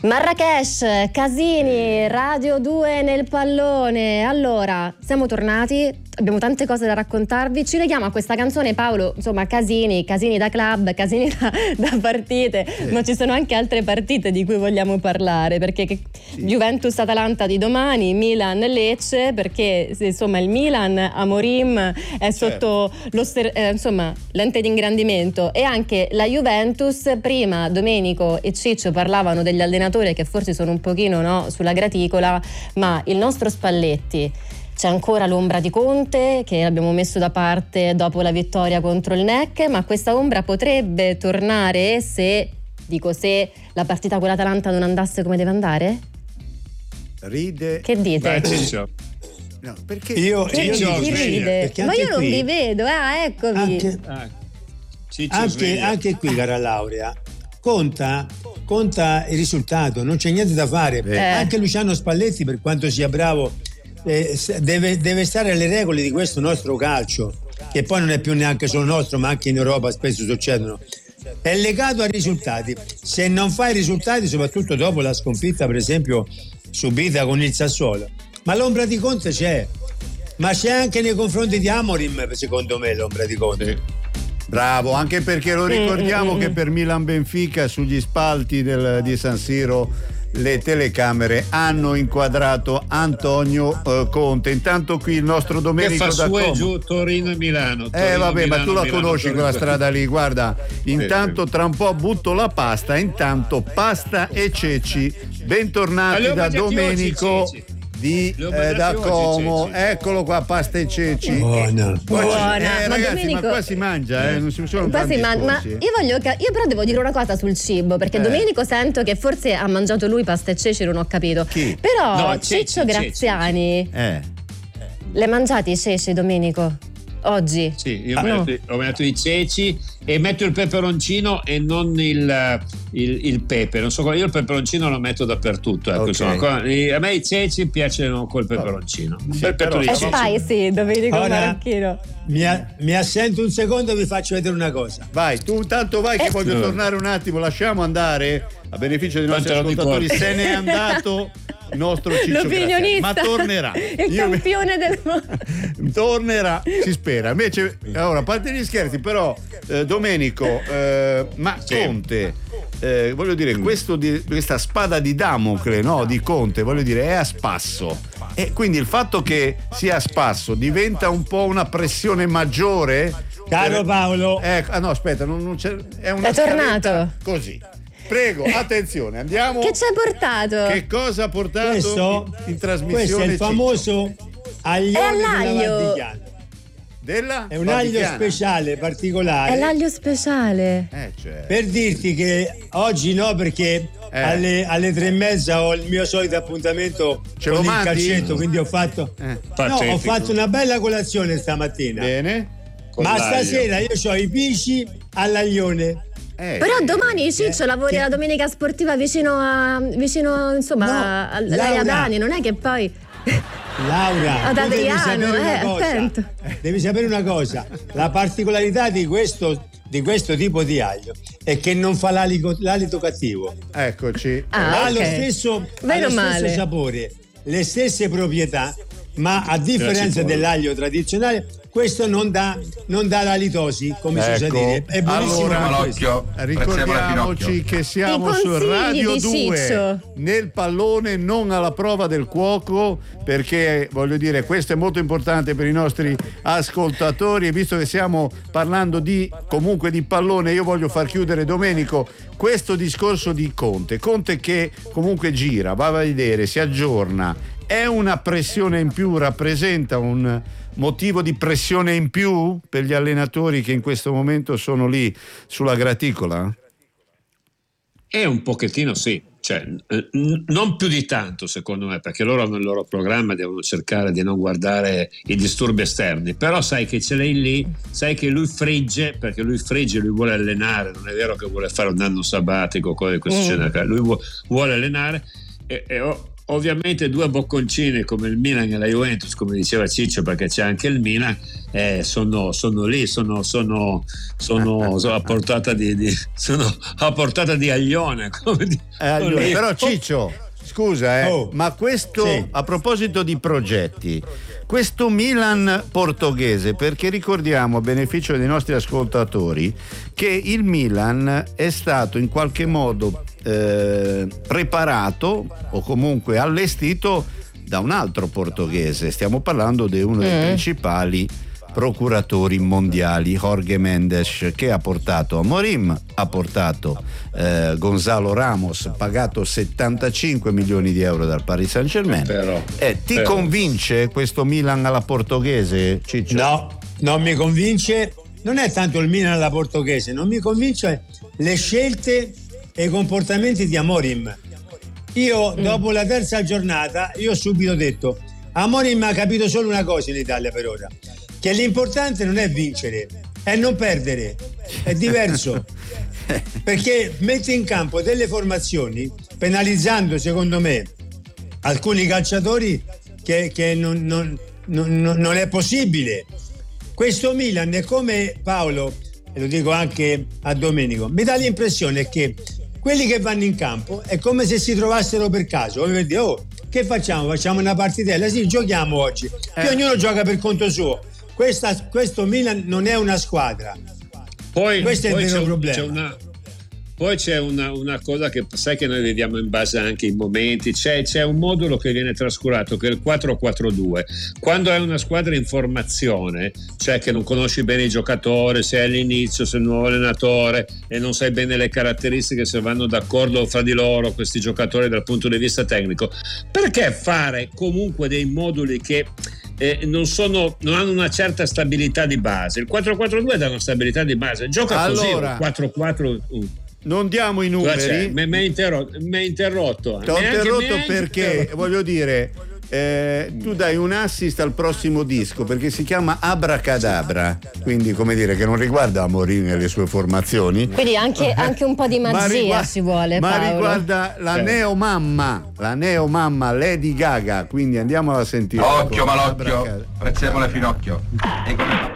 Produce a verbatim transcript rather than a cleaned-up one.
Marrakesh, Casini, Radio due nel pallone. Allora, siamo tornati, abbiamo tante cose da raccontarvi. Ci leghiamo a questa canzone, Paolo, insomma, Casini, Casini da club, Casini da, da partite, sì. Ma ci sono anche altre partite di cui vogliamo parlare, perché che, sì. Juventus-Atalanta di domani, Milan-Lecce, perché insomma il Milan, Amorim è sotto certo. lo ster- eh, insomma, lente di ingrandimento, e anche la Juventus. Prima Domenico e Ciccio parlavano degli allenatori che forse sono un pochino, no, sulla graticola, ma il nostro Spalletti, c'è ancora l'ombra di Conte che abbiamo messo da parte dopo la vittoria contro il N E C, ma questa ombra potrebbe tornare se, dico se, la partita con l'Atalanta non andasse come deve andare? Ride. Che dite? Beh, no, perché io, che io chi ride? Ma io non qui, vi vedo, ah, eccovi. Anche, ah, anche, anche qui, cara Laurea, conta conta il risultato, non c'è niente da fare. Eh. Anche Luciano Spalletti, per quanto sia bravo, eh, deve, deve stare alle regole di questo nostro calcio, che poi non è più neanche solo nostro, ma anche in Europa spesso succedono. È legato ai risultati. Se non fai i risultati, soprattutto dopo la sconfitta, per esempio, subita con il Sassuolo, ma l'ombra di Conte c'è, ma c'è anche nei confronti di Amorim, secondo me, l'ombra di Conte. Sì. Bravo, anche perché lo ricordiamo mm, che per Milan-Benfica sugli spalti del, di San Siro le telecamere hanno inquadrato Antonio uh, Conte. Intanto qui il nostro Domenico che fa da su Como. e giù Torino e Milano. Torino, eh vabbè, Milano, ma tu la Milano, conosci Torino, quella strada lì, guarda. Intanto sì, tra un po' butto la pasta, intanto pasta e ceci. Bentornati da Domenico di eh, da Como. Eccolo qua, pasta e ceci. Buona, buona. Eh, ma ragazzi, Domenico, ma qua si mangia, eh, non si sono qua tanti si man- ma io voglio ca- io però devo dire una cosa sul cibo, perché eh. Domenico sento che forse ha mangiato lui pasta e ceci, non ho capito. Chi? Però No, Ciccio ceci, Graziani, Eh. l'hai mangiati i ceci, Domenico? Oggi? Sì, io ah, metto, no. ho messo i ceci e metto il peperoncino e non il, il, il pepe. Non so, io il peperoncino lo metto dappertutto. Ecco, Okay. insomma, a me i ceci piacciono col peperoncino. Sì, Bel però- È peperoncino. spicy, Domenico Ora- Marocchino. Mi, a- mi assento un secondo e vi faccio vedere una cosa. Vai, tu intanto vai che Eh. voglio tornare un attimo, lasciamo andare a beneficio dei nostri Pantaloni ascoltatori. corti. Se n'è andato il nostro Ciccio L'opinionista, Graziani, ma tornerà. il Io mi- campione del mondo. tornerà, si spera. Invece, ora, a parte gli scherzi, però, eh, Domenico, eh, ma Sì. Conte, eh, voglio dire, questo di, questa spada di Damocle, no, di Conte, voglio dire, è a spasso. E quindi il fatto che sia a spasso diventa un po' una pressione maggiore. Caro per- Paolo, Ecco, ah no, aspetta, non, non c'è, è una È tornato. scaletta così. Prego, attenzione, andiamo. Che ci hai portato? Che cosa ha portato questo, in, in questo trasmissione è il Ciccio? famoso aglione È della all'aglio. Valdichiana. Della È un aglio Valdichiana. speciale, particolare. È l'aglio speciale. Eh, cioè. Per dirti che oggi no, perché Eh. alle, alle tre e mezza ho il mio solito appuntamento Ce con lo il mandi? calcetto, quindi ho fatto Eh. no, Patetico. ho fatto una bella colazione stamattina. Bene. Con Ma l'aglio. stasera io ho i pisci all'aglione. Eh, Però sì. domani Ciccio lavori che- alla domenica sportiva vicino a vicino insomma No, all'area Laura. Dani, non è che poi Laura, Ad tu devi Adriano, sapere una eh, cosa. attento. Devi sapere una cosa. La particolarità di questo, di questo tipo di aglio è che non fa l'alito, l'alito cattivo. Eccoci. Ah, ha ok. lo stesso, ha Meno lo stesso male. sapore, le stesse proprietà, ma a differenza Grazie, dell'aglio tradizionale, questo non dà, non dà la litosi, come si usa Ecco. dire. È buonissimo Allora, per questo. ricordiamoci che siamo I su consigli Radio di due Ciccio. nel pallone, non alla prova del cuoco, perché voglio dire, questo è molto importante per i nostri ascoltatori, e visto che stiamo parlando di comunque di pallone, io voglio far chiudere, Domenico, questo discorso di Conte Conte che comunque gira, va a vedere, si aggiorna. È una pressione in più, rappresenta un motivo di pressione in più per gli allenatori che in questo momento sono lì sulla graticola? È un pochettino sì, cioè, eh, n- non più di tanto secondo me, perché loro nel loro programma devono cercare di non guardare i disturbi esterni, però sai che ce l'hai lì, sai che lui frigge, perché lui frigge, lui vuole allenare, non è vero che vuole fare un anno sabbatico, cose di questo Mm. genere, lui vu- vuole allenare e, e ho, ovviamente due bocconcini come il Milan e la Juventus, come diceva Ciccio, perché c'è anche il Milan, eh, sono, sono lì, sono, sono, sono, sono a portata di, di sono a portata di aglione, come di, eh, allora, però Ciccio, scusa, eh, oh, ma questo sì. A proposito di progetti, questo Milan portoghese, perché ricordiamo a beneficio dei nostri ascoltatori che il Milan è stato in qualche modo eh, preparato o comunque allestito da un altro portoghese, stiamo parlando di uno mm. dei principali procuratori mondiali, Jorge Mendes, che ha portato Amorim, ha portato eh, Gonzalo Ramos, pagato settantacinque milioni di euro dal Paris Saint-Germain. Però, eh, ti però. convince questo Milan alla portoghese, Ciccio? No, non mi convince, non è tanto il Milan alla portoghese, non mi convince le scelte e i comportamenti di Amorim. Io mm. dopo la terza giornata io ho subito detto: Amorim ha capito solo una cosa in Italia per ora, che l'importante non è vincere, è non perdere, è diverso, perché mette in campo delle formazioni penalizzando secondo me alcuni calciatori che, che non, non, non, non è possibile. Questo Milan è come, Paolo, e lo dico anche a Domenico, mi dà l'impressione che quelli che vanno in campo è come se si trovassero per caso, come per dire: oh, che facciamo? Facciamo una partitella? Sì, giochiamo oggi, eh. ognuno gioca per conto suo. Questa, questo Milan non è una squadra. Poi, questo poi è il vero c'è, problema. C'è una, poi c'è una, una cosa che sai che noi vediamo in base anche ai momenti. C'è, c'è un modulo che viene trascurato, che è il quattro quattro due. Quando è una squadra in formazione, cioè che non conosci bene i giocatori, se è all'inizio, se è il nuovo allenatore e non sai bene le caratteristiche, se vanno d'accordo fra di loro questi giocatori dal punto di vista tecnico, perché fare comunque dei moduli che Eh, non, sono, non hanno una certa stabilità di base? Il quattro quattro due dà una stabilità di base, gioca allora, così il quattro quattro uno. Non diamo i numeri. Mi hai interrotto, interrotto. Ti ho interrotto perché interrotto. Voglio dire, eh, tu dai un assist al prossimo disco perché si chiama Abracadabra, quindi come dire che non riguarda Amorim e le sue formazioni, quindi anche, anche un po' di magia riguarda, si vuole, ma Paolo. riguarda la certo. neomamma la neomamma Lady Gaga, quindi andiamola a sentire. Occhio malocchio, prezzemole finocchio. E come